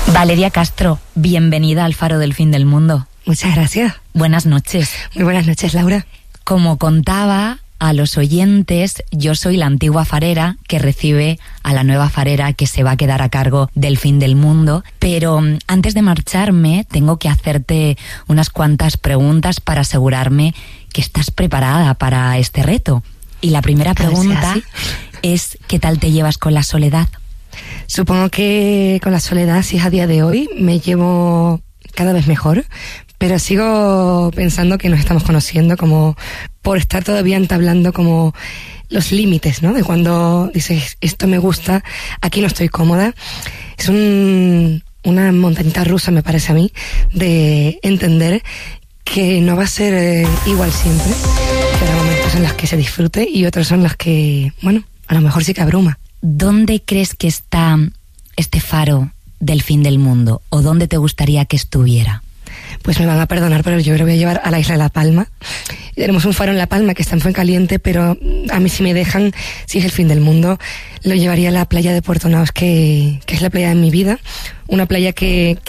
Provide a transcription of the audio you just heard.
Valeria Castro, bienvenida al Faro del Fin del Mundo. Muchas gracias. Buenas noches. Muy buenas noches, Laura. Como contaba a los oyentes, yo soy la antigua farera que recibe a la nueva farera que se va a quedar a cargo del Fin del Mundo. Pero antes de marcharme, tengo que hacerte unas cuantas preguntas para asegurarme que estás preparada para este reto. Y la primera pregunta es, ¿qué tal te llevas con la soledad? Supongo que con la soledad, si es a día de hoy, me llevo cada vez mejor, pero sigo pensando que nos estamos conociendo como por estar todavía entablando como los límites, ¿no? De cuando dices, esto me gusta, aquí no estoy cómoda. Es una montañita rusa, me parece a mí, de entender que no va a ser igual siempre, que habrá momentos en los que se disfrute y otros son los que, bueno, a lo mejor sí que abruma. ¿Dónde crees que está este faro del fin del mundo? ¿O dónde te gustaría que estuviera? Pues me van a perdonar, pero yo lo voy a llevar a la isla de La Palma. Tenemos un faro en La Palma que está en Fuencaliente, pero a mí si me dejan, si es el fin del mundo, lo llevaría a la playa de Puerto Naos, que es la playa de mi vida. Una playa que